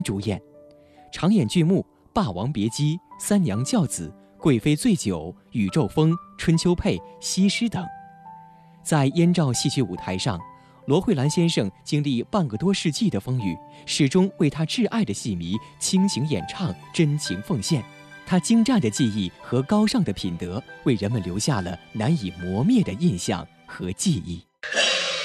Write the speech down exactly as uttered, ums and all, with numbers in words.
主演，常演剧目《霸王别姬》《三娘教子》《贵妃醉酒》《宇宙风》《春秋配》《西施》等。在燕赵戏剧舞台上，罗慧兰先生经历半个多世纪的风雨，始终为他挚爱的戏迷倾情演唱、真情奉献。他精湛的技艺和高尚的品德，为人们留下了难以磨灭的印象和记忆。